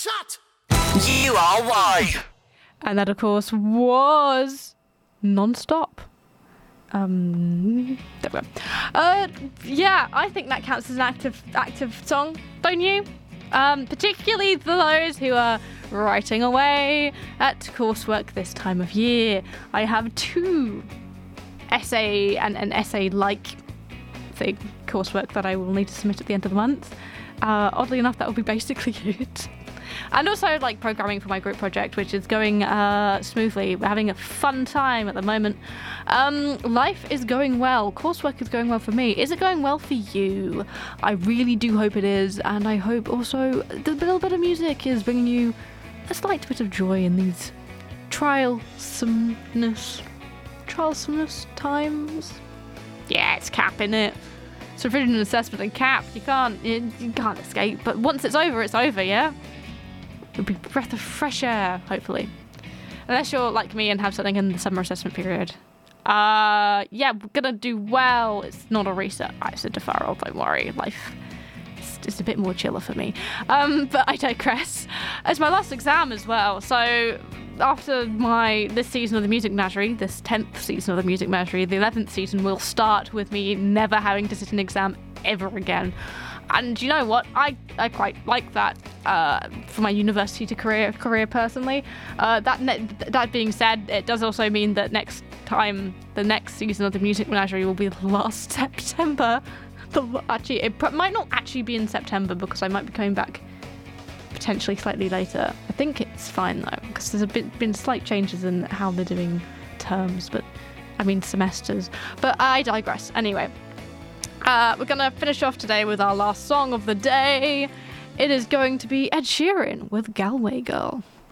shut! You are why. And that, of course, was Non-Stop. There we go. Yeah, I think that counts as an active song, don't you? Particularly for those who are writing away at coursework this time of year. I have 2 essay and an essay-like thing coursework that I will need to submit at the end of the month. Oddly enough, that will be basically it. And also, like, programming for my group project, which is going smoothly. We're having a fun time at the moment. Life is going well. Coursework is going well for me. Is it going well for you? I really do hope it is. And I hope also the little bit of music is bringing you a slight bit of joy in these trialsomeness times. Yeah, it's cap, innit? It's revision and assessment and cap. You can't escape. But once it's over, yeah? It'll be a breath of fresh air, hopefully. Unless you're like me and have something in the summer assessment period. Yeah, we're gonna do well. It's not a reset, it's a deferral, don't worry. Life is a bit more chiller for me. But I digress. It's my last exam as well, so after this season of the Music Menagerie, this 10th season of the Music Menagerie, the 11th season will start with me never having to sit an exam ever again. And you know what? I quite like that for my university to career personally. That being said, it does also mean that next time, the next season of the Music Menagerie will be last September. Actually, it might not actually be in September because I might be coming back potentially slightly later. I think it's fine though because there's been slight changes in how they're doing terms, semesters. But I digress. Anyway. We're going to finish off today with our last song of the day. It is going to be Ed Sheeran with Galway Girl.